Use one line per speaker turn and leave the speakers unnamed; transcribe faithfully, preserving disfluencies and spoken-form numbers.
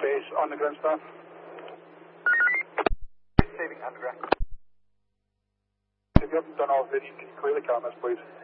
base on the ground staff.
Receiving underground.
If you haven't done all this, you can clear the cameras, please.